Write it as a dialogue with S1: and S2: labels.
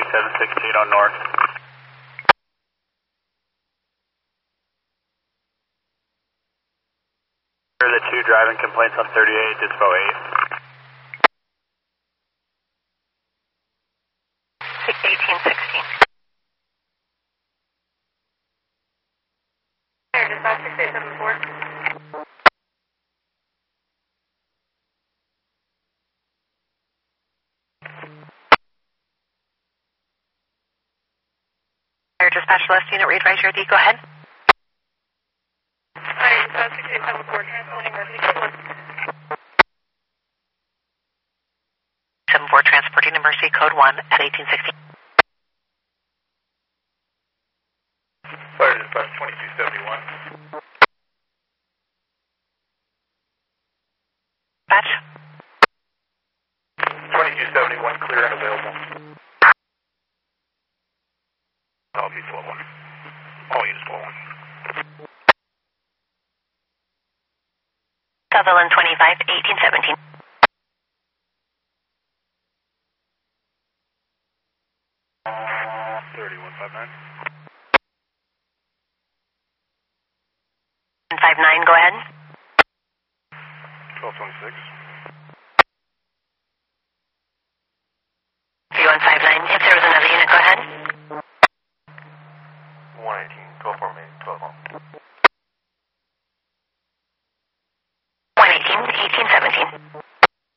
S1: 716 on north. Here are the two driving complaints on 38, Dispo 8.
S2: 1816. Dispatch 6874. Dispatch left unit, read right here, D. Go ahead. Hi, dispatch 6874, transporting emergency code 1. 74, transporting emergency code 1 at 1816.
S1: Fire dispatch 2271.
S2: Dispatch.
S1: 2271, clear and available. I'll be flow 1. All units flow 1.
S2: Sutherland 25, 1817.
S1: $3159.
S2: 59, go ahead.
S1: 1226.
S2: 315